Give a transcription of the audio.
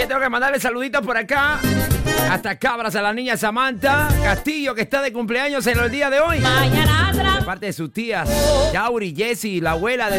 Oye, tengo que mandarle saluditos por acá. Hasta Cabras a la niña Samantha Castillo, que está de cumpleaños en el día de hoy. Mañana atrás. De parte de sus tías, Yauri, Jessie, la abuela de